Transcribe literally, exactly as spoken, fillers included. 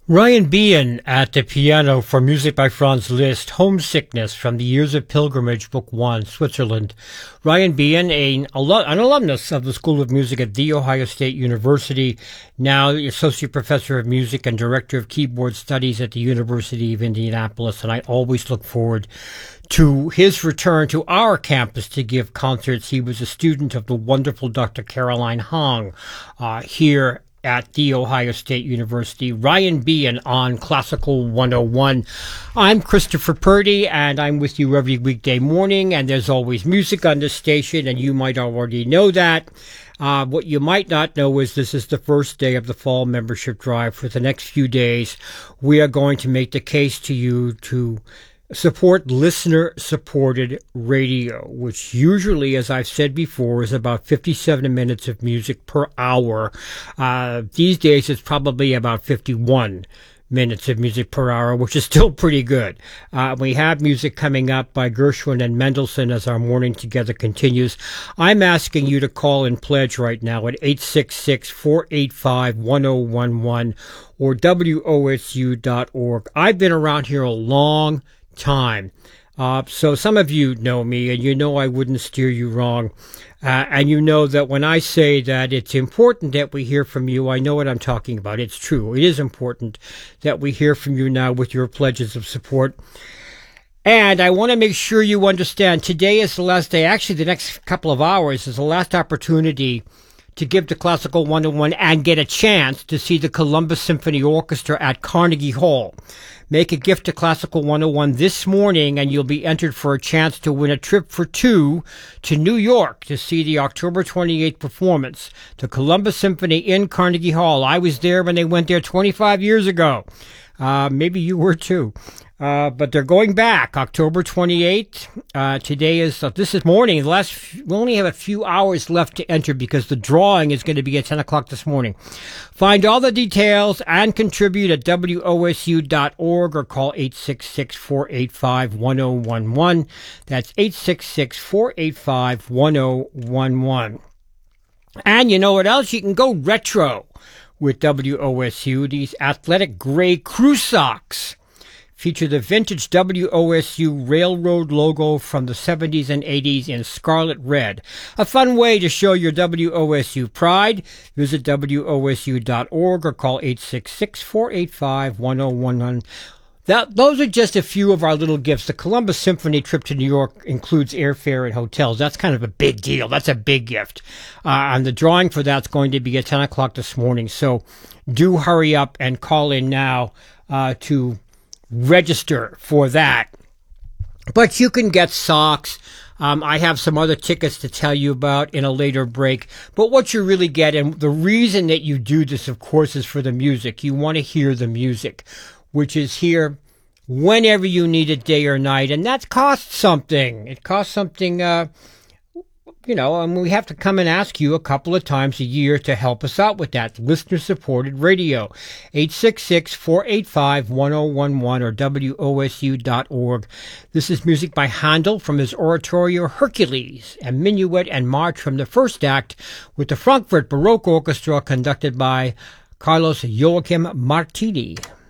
Ryan Behan at the piano for music by Franz Liszt, Homesickness from the Years of Pilgrimage, Book One, Switzerland. Ryan Behan, a, an alumnus of the School of Music at The Ohio State University, now the Associate Professor of Music and Director of Keyboard Studies at the University of Indianapolis, and I always look forward to his return to our campus to give concerts. He was a student of the wonderful Doctor Caroline Hong uh, here at The Ohio State University. Ryan Behan on Classical one oh one. I'm Christopher Purdy, and I'm with you every weekday morning, and there's always music on this station, and you might already know that. Uh, what you might not know is this is the first day of the fall membership drive. For the next few days, we are going to make the case to you to support listener-supported radio, which usually, as I've said before, is about fifty-seven minutes of music per hour. Uh, these days, it's probably about fifty-one minutes of music per hour, which is still pretty good. Uh, we have music coming up by Gershwin and Mendelssohn as our morning together continues. I'm asking you to call and pledge right now at eight six six, four eight five, one oh one one or W O S U dot org. I've been around here a long time. Uh, so some of you know me, and you know I wouldn't steer you wrong. Uh, and you know that when I say that it's important that we hear from you, I know what I'm talking about. It's true. It is important that we hear from you now with your pledges of support. And I want to make sure you understand, today is the last day. Actually, the next couple of hours is the last opportunity to give to Classical one oh one and get a chance to see the Columbus Symphony Orchestra at Carnegie Hall. Make a gift to Classical one oh one this morning, and you'll be entered for a chance to win a trip for two to New York to see the October twenty-eighth performance, the Columbus Symphony in Carnegie Hall. I was there when they went there twenty-five years ago. Uh, maybe you were too. Uh, but they're going back October twenty-eighth. Uh, today is, uh, this is morning. The last, f- we only have a few hours left to enter because the drawing is going to be at ten o'clock this morning. Find all the details and contribute at W O S U dot org or call eight six six, four eight five, one oh one one. That's eight six six, four eight five, one oh one one. And you know what else? You can go retro with W O S U. These athletic gray crew socks feature the vintage W O S U railroad logo from the seventies and eighties in scarlet red. A fun way to show your W O S U pride. Visit W O S U dot org or call eight six six, four eight five, one oh one one. That, those are just a few of our little gifts. The Columbus Symphony trip to New York includes airfare and hotels. That's kind of a big deal. That's a big gift. Uh, and the drawing for that's going to be at ten o'clock this morning. So do hurry up and call in now uh, to register for that. But you can get socks. Um, I have some other tickets to tell you about in a later break. But what you really get, and the reason that you do this, of course, is for the music. You want to hear the music, which is here whenever you need it, day or night. And that costs something. It costs something, uh, you know, and we have to come and ask you a couple of times a year to help us out with that. Listener-supported radio. eight six six, four eight five, one oh one one or W O S U dot org. This is music by Handel from his oratorio Hercules, and Minuet and March from the first act with the Frankfurt Baroque Orchestra conducted by Carlos Joachim Martini.